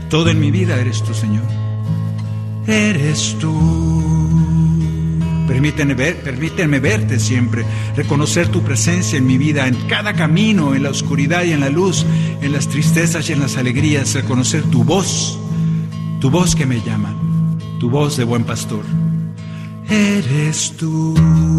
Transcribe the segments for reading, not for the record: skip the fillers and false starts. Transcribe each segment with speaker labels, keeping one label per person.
Speaker 1: Todo en mi vida eres tú, Señor. Eres tú. Permíteme verte siempre, reconocer tu presencia en mi vida, en cada camino, en la oscuridad y en la luz, en las tristezas y en las alegrías, reconocer tu voz que me llama, tu voz de buen pastor. Eres tú.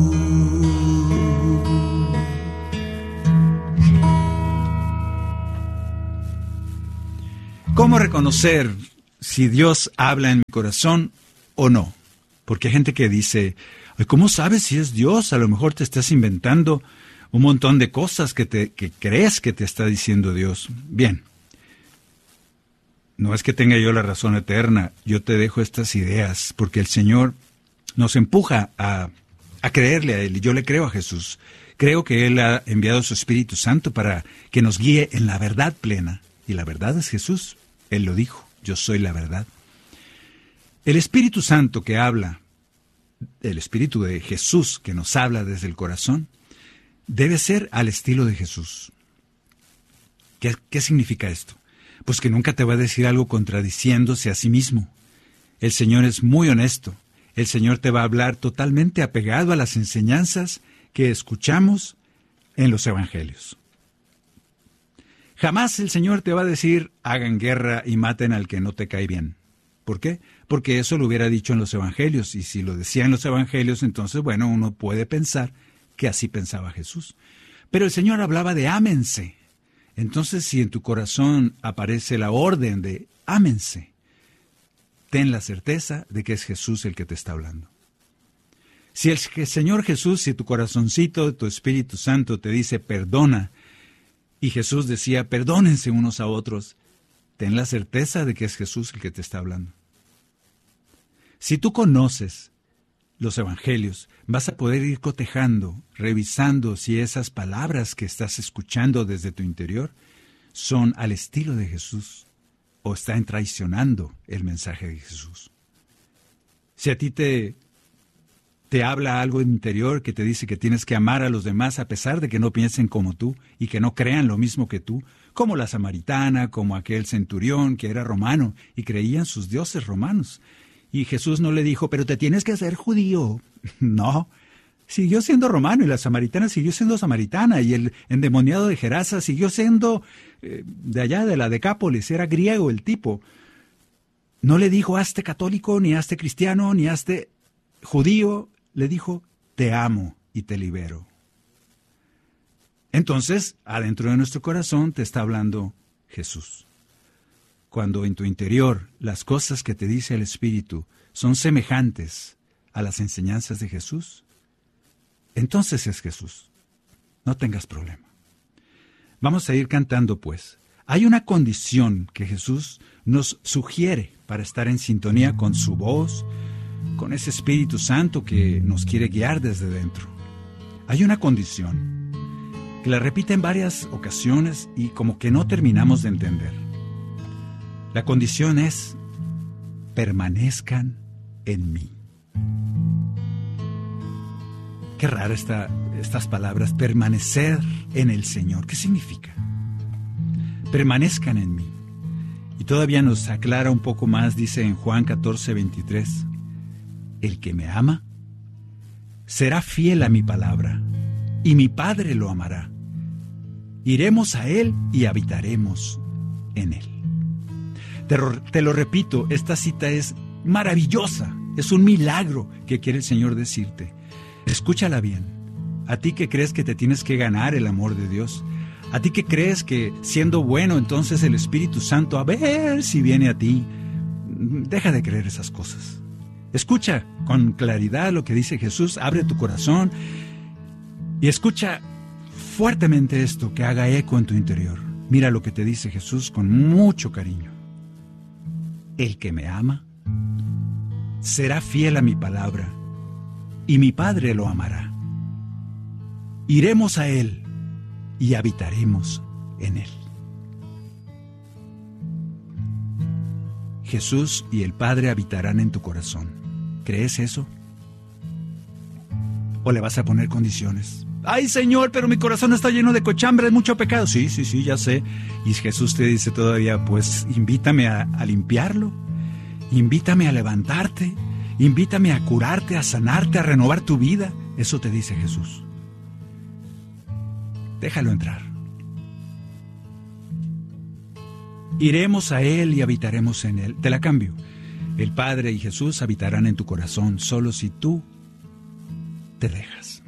Speaker 1: ¿Cómo reconocer si Dios habla en mi corazón o no? Porque hay gente que dice, ¿cómo sabes si es Dios? A lo mejor te estás inventando un montón de cosas que crees que te está diciendo Dios. Bien, no es que tenga yo la razón eterna, yo te dejo estas ideas, porque el Señor nos empuja a creerle a Él, y yo le creo a Jesús. Creo que Él ha enviado su Espíritu Santo para que nos guíe en la verdad plena, y la verdad es Jesús. Él lo dijo, yo soy la verdad. El Espíritu Santo que habla, el Espíritu de Jesús que nos habla desde el corazón, debe ser al estilo de Jesús. ¿Qué significa esto? Pues que nunca te va a decir algo contradiciéndose a sí mismo. El Señor es muy honesto. El Señor te va a hablar totalmente apegado a las enseñanzas que escuchamos en los Evangelios. Jamás el Señor te va a decir, hagan guerra y maten al que no te cae bien. ¿Por qué? Porque eso lo hubiera dicho en los Evangelios, y si lo decía en los Evangelios, entonces, bueno, uno puede pensar que así pensaba Jesús. Pero el Señor hablaba de ámense. Entonces, si en tu corazón aparece la orden de ámense, ten la certeza de que es Jesús el que te está hablando. Si el Señor Jesús, si tu corazoncito, tu Espíritu Santo te dice perdona, y Jesús decía perdónense unos a otros, ten la certeza de que es Jesús el que te está hablando. Si tú conoces los Evangelios, vas a poder ir cotejando, revisando si esas palabras que estás escuchando desde tu interior son al estilo de Jesús o están traicionando el mensaje de Jesús. Si a ti te habla algo interior que te dice que tienes que amar a los demás a pesar de que no piensen como tú y que no crean lo mismo que tú, como la samaritana, como aquel centurión que era romano y creían sus dioses romanos. Y Jesús no le dijo, pero te tienes que hacer judío. No, siguió siendo romano y la samaritana siguió siendo samaritana y el endemoniado de Gerasa siguió siendo de allá de la Decápolis, era griego el tipo. No le dijo, hazte católico, ni hazte cristiano, ni hazte judío. Le dijo, te amo y te libero. Entonces, adentro de nuestro corazón te está hablando Jesús. Cuando en tu interior las cosas que te dice el Espíritu son semejantes a las enseñanzas de Jesús, entonces es Jesús. No tengas problema. Vamos a ir cantando pues. Hay una condición que Jesús nos sugiere para estar en sintonía con su voz, con ese Espíritu Santo que nos quiere guiar desde dentro. Hay una condición que la repite en varias ocasiones y como que no terminamos de entender. La condición es, permanezcan en mí. Qué rara estas palabras, permanecer en el Señor. ¿Qué significa? Permanezcan en mí. Y todavía nos aclara un poco más, dice en Juan 14:23, el que me ama será fiel a mi palabra, y mi Padre lo amará. Iremos a Él y habitaremos en Él. Te lo repito, esta cita es maravillosa, es un milagro que quiere el Señor decirte. Escúchala bien. A ti que crees que te tienes que ganar el amor de Dios, a ti que crees que siendo bueno entonces el Espíritu Santo a ver si viene a ti, deja de creer esas cosas. Escucha con claridad lo que dice Jesús, abre tu corazón y escucha fuertemente esto que haga eco en tu interior. Mira lo que te dice Jesús con mucho cariño. El que me ama será fiel a mi palabra, y mi Padre lo amará. Iremos a Él y habitaremos en Él. Jesús y el Padre habitarán en tu corazón. ¿Crees eso? ¿O le vas a poner condiciones? Ay, Señor, pero mi corazón está lleno de cochambre, de mucho pecado. Sí, ya sé. Y Jesús te dice todavía, pues invítame a limpiarlo, invítame a levantarte, invítame a curarte, a sanarte, a renovar tu vida. Eso te dice Jesús. Déjalo entrar. Iremos a Él y habitaremos en Él. Te la cambio. El Padre y Jesús habitarán en tu corazón solo si tú te dejas.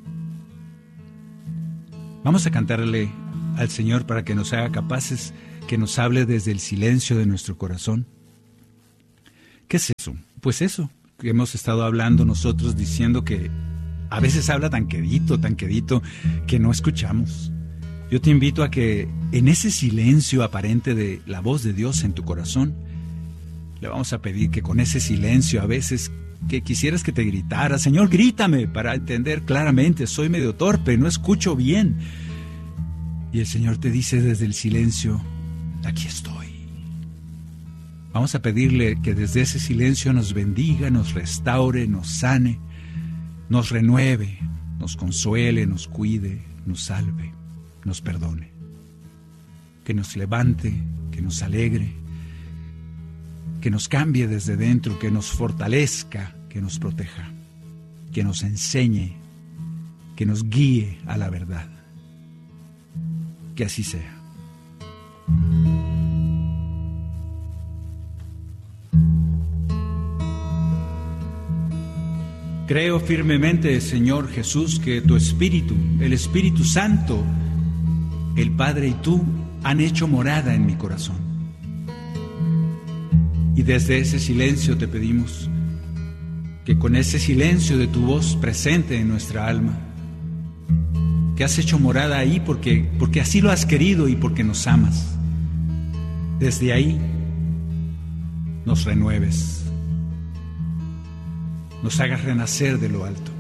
Speaker 1: Vamos a cantarle al Señor para que nos haga capaces, que nos hable desde el silencio de nuestro corazón. ¿Qué es eso? Pues eso, que hemos estado hablando nosotros, diciendo que a veces habla tan quedito, que no escuchamos. Yo te invito a que en ese silencio aparente de la voz de Dios en tu corazón, le vamos a pedir que con ese silencio a veces que quisieras que te gritara, Señor, grítame para entender claramente, soy medio torpe, no escucho bien. Y el Señor te dice desde el silencio, aquí estoy. Vamos a pedirle que desde ese silencio nos bendiga, nos restaure, nos sane, nos renueve, nos consuele, nos cuide, nos salve, nos perdone. Que nos levante, que nos alegre, que nos cambie desde dentro, que nos fortalezca, que nos proteja, que nos enseñe, que nos guíe a la verdad. Que así sea. Creo firmemente, Señor Jesús, que tu Espíritu, el Espíritu Santo, el Padre y tú han hecho morada en mi corazón. Y desde ese silencio te pedimos que con ese silencio de tu voz presente en nuestra alma, que has hecho morada ahí porque así lo has querido y porque nos amas, desde ahí nos renueves, nos hagas renacer de lo alto.